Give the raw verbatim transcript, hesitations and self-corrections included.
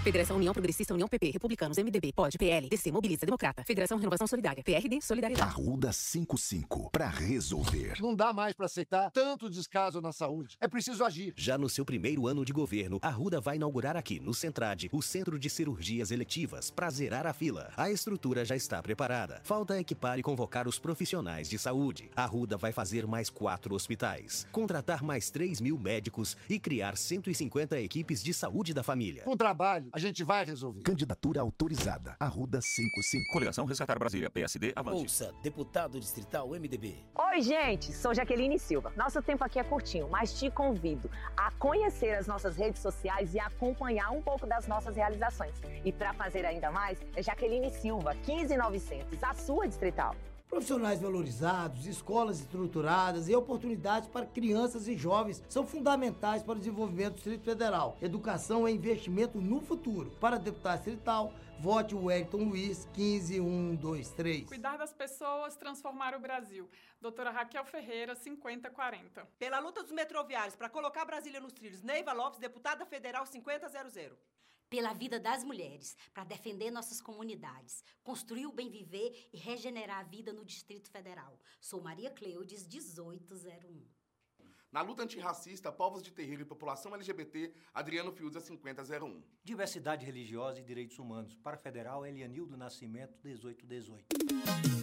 Federação União Progressista, União P P, Republicanos, M D B, P O D, P L, D C, Mobiliza, Democrata. Federação Renovação Solidária, P R D, Solidariedade. Arruda cinquenta e cinco, pra resolver. Não dá mais pra aceitar tanto descaso na saúde. É preciso agir. Já no seu primeiro ano de governo, a Arruda vai inaugurar aqui no Centrade o Centro de Cirurgias Eletivas para zerar a fila. A estrutura já está preparada. Falta equipar e convocar os profissionais de saúde. A Arruda vai fazer mais quatro hospitais, contratar mais três mil médicos e criar cento e cinquenta equipes de saúde da família. Com trabalho, a gente vai resolver. Candidatura autorizada. Arruda cinquenta e cinco. Coligação Resgatar Brasília, P S D, avante. Ouça, deputado distrital M D B. Oi, gente, sou Jaqueline Silva. Nosso tempo aqui é curtinho, mas te convido a conhecer as nossas redes sociais e acompanhar um pouco das nossas realizações. E para fazer ainda mais, é Jaqueline Silva, quinze mil e novecentos, a sua distrital. Profissionais valorizados, escolas estruturadas e oportunidades para crianças e jovens são fundamentais para o desenvolvimento do Distrito Federal. Educação é investimento no futuro. Para deputado distrital, vote o Wellington Luiz, quinze mil cento e vinte e três. Cuidar das pessoas, transformar o Brasil. Doutora Raquel Ferreira, cinquenta quarenta. Pela luta dos metroviários para colocar Brasília nos trilhos, Neiva Lopes, deputada federal, cinquenta zero zero. Pela vida das mulheres, para defender nossas comunidades, construir o bem viver e regenerar a vida no Distrito Federal. Sou Maria Cleudes, dezoito zero um. Na luta antirracista, povos de terreiro e população L G B T, Adriano Fiuza, cinquenta zero um. Diversidade religiosa e direitos humanos. Para a Federal, Elianildo Nascimento, dezoito dezoito.